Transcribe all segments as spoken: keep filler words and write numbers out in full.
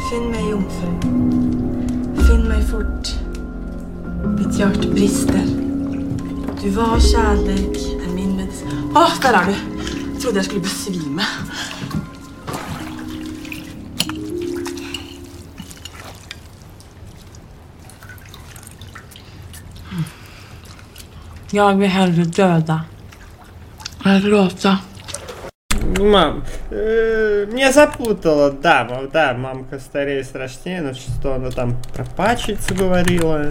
Finn mig, jungfru. Finn mig fort. Mitt hjärta brister. Du var kärlek, är min medicin. Åh, oh, där är du. Jag trodde jag skulle besvima. Jag vill hellre döda. Eller låta. Мам, э, меня запутала дама, да, мамка старее страшнее, но что она там про пачицу говорила.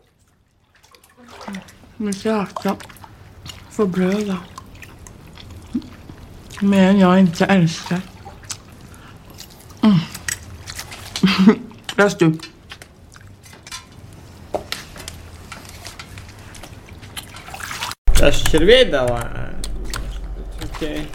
Mitt hjärta får blöda. Men jag inte älskar. Mm. Läs du. Даже червей дала. Окей.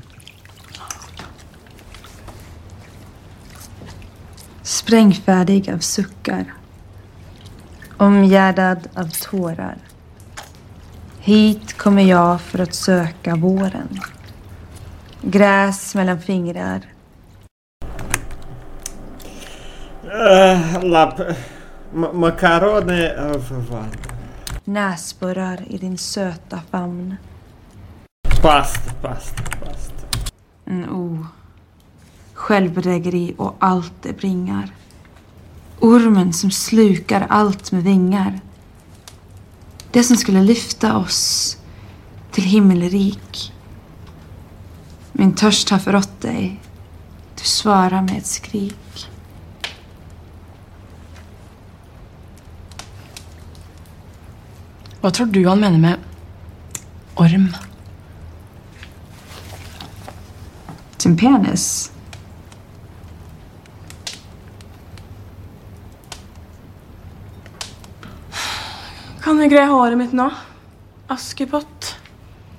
Sprängfärdig av suckar. Omgärdad av tårar. Hit kommer jag för att söka våren. Gräs mellan fingrar. Uh, lapp. M- makaroner av vad? Näsborrar i din söta famn. Pasta, pasta, pasta. En o. Självbedrägeri och allt det bringar. Ormen som slukar allt med vingar. Det som skulle lyfta oss till himmelrik. Min törst har förrått dig. Du svarar med ett skrik. Vad tror du han menar med orm? Sin penis. Kan du greie håret mitt nå? Askepott.